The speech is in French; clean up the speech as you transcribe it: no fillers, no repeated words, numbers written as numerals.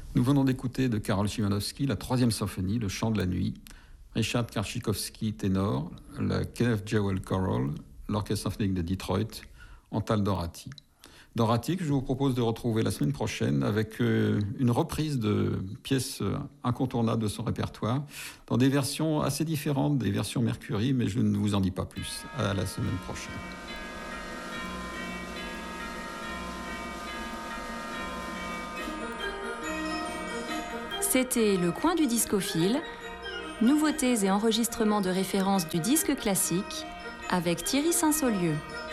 Nous venons d'écouter de Karol Szymanowski la 3e symphonie, le chant de la nuit, Richard Karczykowski, ténor, la Kenneth Jewell Choral, l'Orchestre symphonique de Detroit, Antal Dorati. Dorati que je vous propose de retrouver la semaine prochaine avec une reprise de pièces incontournables de son répertoire dans des versions assez différentes des versions Mercury, mais je ne vous en dis pas plus. À la semaine prochaine. C'était Le Coin du Discophile, nouveautés et enregistrements de référence du disque classique avec Thierry Saint-Saulieu.